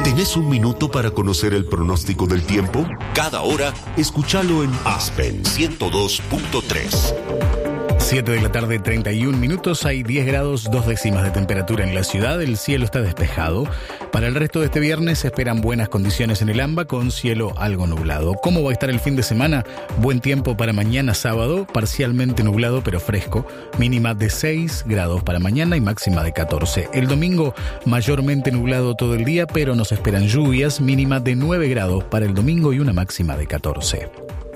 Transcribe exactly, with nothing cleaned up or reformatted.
¿Tenés un minuto para conocer el pronóstico del tiempo? Cada hora, escúchalo en Aspen ciento dos punto tres. siete de la tarde, treinta y un minutos. Hay diez grados, dos décimas de temperatura en la ciudad. El cielo está despejado. Para el resto de este viernes se esperan buenas condiciones en el AMBA con cielo algo nublado. ¿Cómo va a estar el fin de semana? Buen tiempo para mañana sábado, parcialmente nublado pero fresco. Mínima de seis grados para mañana y máxima de catorce. El domingo mayormente nublado todo el día, pero nos esperan lluvias. Mínima de nueve grados para el domingo y una máxima de catorce.